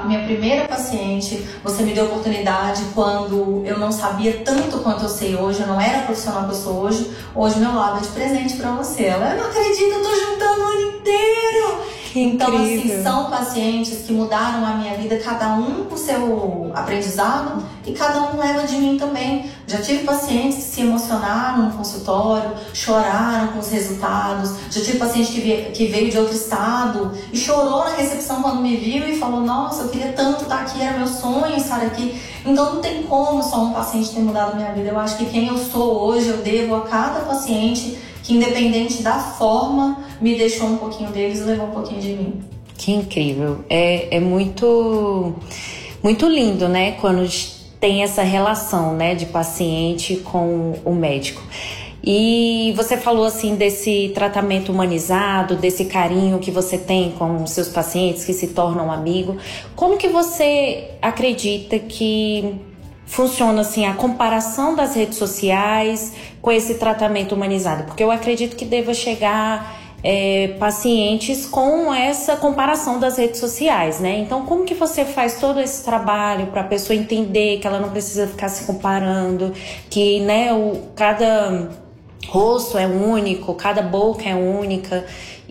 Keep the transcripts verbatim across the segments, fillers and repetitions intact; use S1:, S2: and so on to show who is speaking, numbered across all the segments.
S1: minha primeira paciente, você me deu oportunidade quando eu não sabia tanto quanto eu sei hoje, eu não era a profissional que eu sou hoje. Hoje meu lado é de presente pra você. Ela, eu não acredito, eu tô juntando o ano inteiro.
S2: Que
S1: então,
S2: incrível.
S1: assim, são pacientes que mudaram a minha vida, cada um com o seu aprendizado e cada um leva de mim também. Já tive pacientes que se emocionaram no consultório, choraram com os resultados. Já tive paciente que veio, que veio de outro estado e chorou na recepção quando me viu e falou, nossa, eu queria tanto estar aqui, era meu sonho estar aqui. Então não tem como só um paciente ter mudado a minha vida. Eu acho que quem eu sou hoje, eu devo a cada paciente que, independente da forma, me deixou um pouquinho deles e levou um pouquinho de mim.
S2: Que incrível. É, é muito, muito lindo, né? Quando tem essa relação, né, de paciente com o médico. E você falou assim desse tratamento humanizado, desse carinho que você tem com os seus pacientes que se tornam amigos. Como que você acredita que funciona assim a comparação das redes sociais com esse tratamento humanizado? Porque eu acredito que deva chegar é, pacientes com essa comparação das redes sociais, né? Então, como que você faz todo esse trabalho para a pessoa entender que ela não precisa ficar se comparando, que, né, o, cada rosto é único, cada boca é única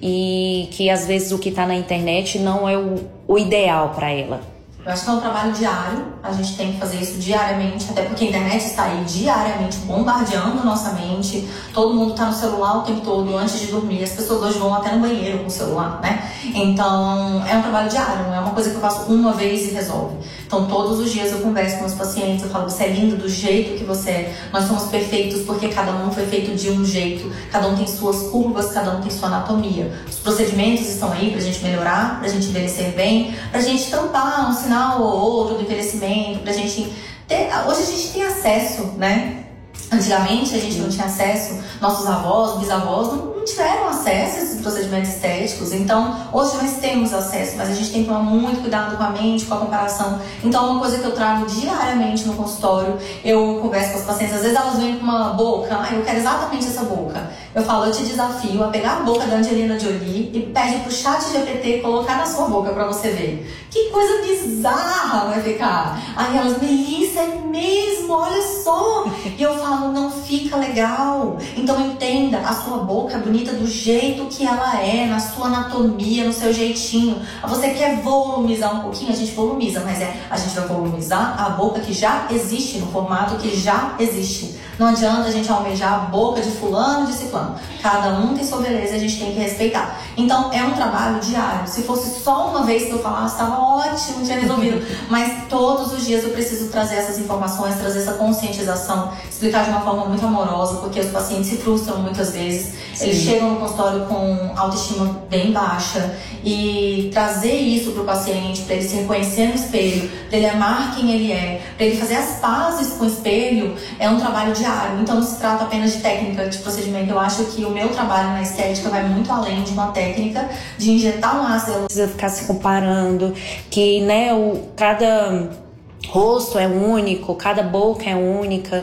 S2: e que às vezes o que está na internet não é o, o ideal para ela?
S1: Eu acho que é um trabalho diário, a gente tem que fazer isso diariamente, até porque a internet está aí diariamente bombardeando a nossa mente, todo mundo está no celular o tempo todo, antes de dormir, as pessoas hoje vão até no banheiro com o celular, né? Então, é um trabalho diário, não é uma coisa que eu faço uma vez e resolve. Então, todos os dias eu converso com meus pacientes, eu falo, você é lindo do jeito que você é, nós somos perfeitos porque cada um foi feito de um jeito, cada um tem suas curvas, cada um tem sua anatomia. Os procedimentos estão aí pra gente melhorar, pra gente envelhecer bem, pra gente tampar um sinal ou outro do envelhecimento, pra gente ter... Hoje a gente tem acesso, né? Antigamente a gente não tinha acesso, nossos avós, bisavós não, não tiveram acesso a esses procedimentos estéticos. Então, hoje nós temos acesso, mas a gente tem que tomar muito cuidado com a mente, com a comparação. Então, uma coisa que eu trago diariamente no consultório, eu converso com as pacientes, às vezes elas vêm com uma boca, ah, eu quero exatamente essa boca. Eu falo, eu te desafio a pegar a boca da Angelina Jolie e pede pro chat G P T colocar na sua boca pra você ver. Que coisa bizarra vai ficar. Aí elas, Melissa, é mesmo, olha só. E eu falo, não fica legal. Então entenda, a sua boca é bonita do jeito que ela é, na sua anatomia, no seu jeitinho. Você quer volumizar um pouquinho? A gente volumiza, mas é, a gente vai volumizar a boca que já existe, no formato que já existe. Não adianta a gente almejar a boca de fulano, de ciclano. Cada um tem sua beleza e a gente tem que respeitar. Então é um trabalho diário. Se fosse só uma vez que eu falasse, estava ótimo, tinha resolvido. Mas todos os dias eu preciso trazer essas informações, trazer essa conscientização, explicar de uma forma muito amorosa, porque os pacientes se frustram muitas vezes. Sim. Eles chegam no consultório com autoestima bem baixa e trazer isso para o paciente, para ele se reconhecer no espelho, para ele amar quem ele é, para ele fazer as pazes com o espelho, é um trabalho diário. Então não se trata apenas de técnica, de procedimento. Eu acho que o meu trabalho na estética vai muito além de uma técnica de injetar um ácido.
S2: Precisa ficar se comparando, que, né, o, cada rosto é único, cada boca é única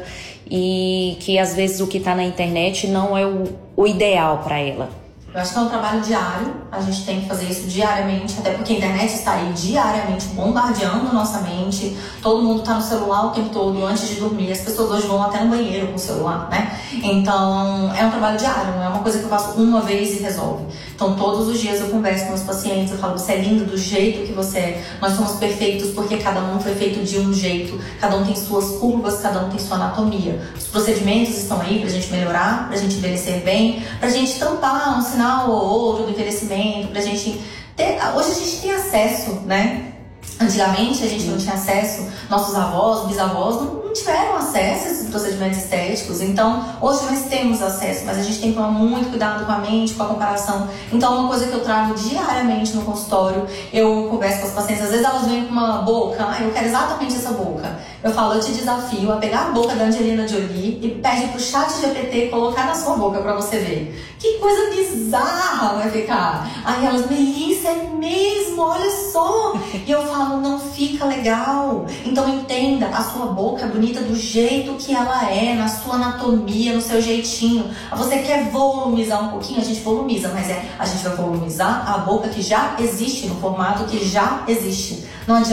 S2: e que às vezes o que está na internet não é o, o ideal para ela.
S1: Eu acho que é um trabalho diário, a gente tem que fazer isso diariamente, até porque a internet está aí diariamente bombardeando a nossa mente, todo mundo está no celular o tempo todo, antes de dormir, as pessoas hoje vão até no banheiro com o celular, né? Então, é um trabalho diário, não é uma coisa que eu faço uma vez e resolve. Então, todos os dias eu converso com meus pacientes, eu falo, você é lindo do jeito que você é, nós somos perfeitos porque cada um foi feito de um jeito, cada um tem suas curvas, cada um tem sua anatomia. Os procedimentos estão aí pra gente melhorar, pra gente envelhecer bem, pra gente tampar um sinal ou outro do envelhecimento, pra gente ter... Hoje a gente tem acesso, né? Antigamente a gente não tinha acesso, nossos avós, bisavós não, não tiveram acesso a esses procedimentos estéticos. Então, hoje nós temos acesso, mas a gente tem que tomar muito cuidado com a mente, com a comparação. Então, uma coisa que eu trago diariamente no consultório, eu converso com as pacientes, às vezes elas vêm com uma boca, ah, eu quero exatamente essa boca. Eu falo, eu te desafio a pegar a boca da Angelina Jolie e pede pro chat G P T colocar na sua boca pra você ver. Que coisa bizarra vai ficar. Aí elas, Melissa, é mesmo, olha só. E eu falo, não fica legal. Então entenda, a sua boca é bonita do jeito que ela é, na sua anatomia, no seu jeitinho. Você quer volumizar um pouquinho? A gente volumiza, mas é, a gente vai volumizar a boca que já existe, no formato que já existe. Não adianta